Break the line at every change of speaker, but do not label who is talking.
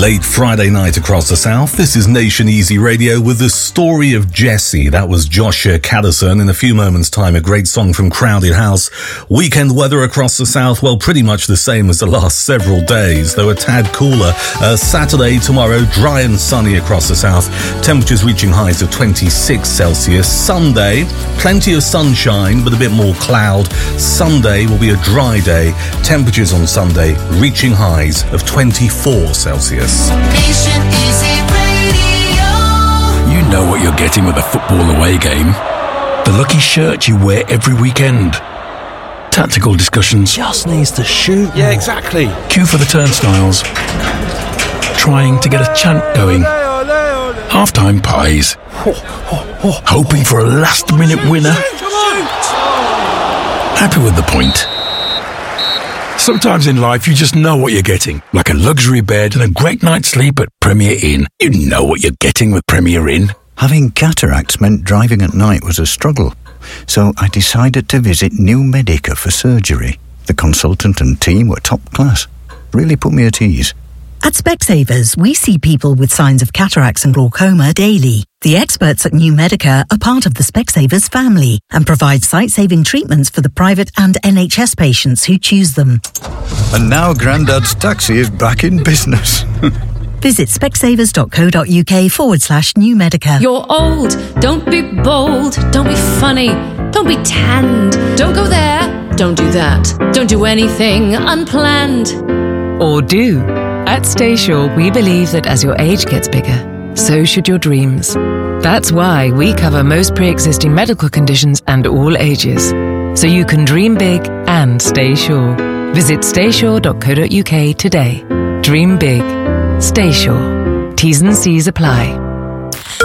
Late Friday night across the South. This is Nation Easy Radio with the story of Jessie. That was Josh Caddison. In a few moments' time, a great song from Crowded House. Weekend weather across the South, well, pretty much the same as the last several days, though a tad cooler. Saturday, tomorrow, dry and sunny across the South. Temperatures reaching highs of 26 Celsius. Sunday, plenty of sunshine, but a bit more cloud. Sunday will be a dry day. Temperatures on Sunday reaching highs of 24 Celsius.
Nation Easy Radio.
You know what you're getting with a football away game. The lucky shirt you wear every weekend. Tactical discussions.
Just needs to shoot.
Yeah, exactly.
Queue for the turnstiles. Trying to get a chant going. Half-time pies. Hoping for a last-minute winner. Happy with the point. Sometimes in life, you just know what you're getting. Like a luxury bed and a great night's sleep at Premier Inn. You know what you're getting with Premier Inn.
Having cataracts meant driving at night was a struggle. So I decided to visit New Medica for surgery. The consultant and team were top class. Really put me at ease.
At Specsavers, we see people with signs of cataracts and glaucoma daily. The experts at New Medica are part of the Specsavers family and provide sight-saving treatments for the private and NHS patients who choose them.
And now Grandad's taxi is back in business.
Visit specsavers.co.uk/New Medica.
You're old. Don't be bold. Don't be funny. Don't be tanned. Don't go there. Don't do that. Don't do anything unplanned.
Or do. At Staysure, we believe that as your age gets bigger, so should your dreams. That's why we cover most pre-existing medical conditions and all ages. So you can dream big and stay sure. Visit staysure.co.uk today. Dream big. Stay sure. T's and C's apply.